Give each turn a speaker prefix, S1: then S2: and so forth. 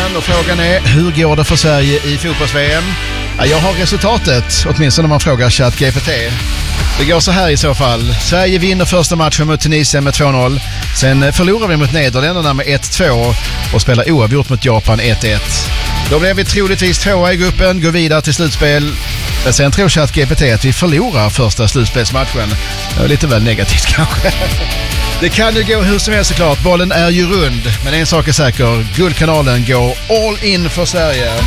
S1: Sportstudion och frågan är, hur går det för Sverige i fotbolls-VM? Ja, jag har resultatet, åtminstone när man frågar ChatGPT. Det går så här i så fall. Sverige vinner första matchen mot Tunisien med 2-0. Sen förlorar vi mot Nederländerna med 1-2 och spelar oavgjort mot Japan 1-1. Då blir vi troligtvis tvåa i gruppen, går vidare till slutspel. Men sen tror ChatGPT att vi förlorar första slutspelsmatchen. Det är lite väl negativt kanske. Det kan ju gå hur som helst såklart. Bollen är ju rund. Men en sak är säker. Guldkanalen går all in för Sverige.